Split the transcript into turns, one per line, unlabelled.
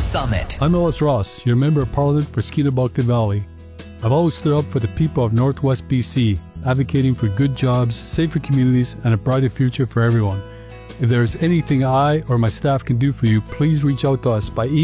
Summit.
I'm Ellis Ross, your Member of Parliament for Skeena-Balka Valley. I've always stood up for the people of Northwest BC, advocating for good jobs, safer communities, and a brighter future for everyone. If there is anything I or my staff can do for you, please reach out to us by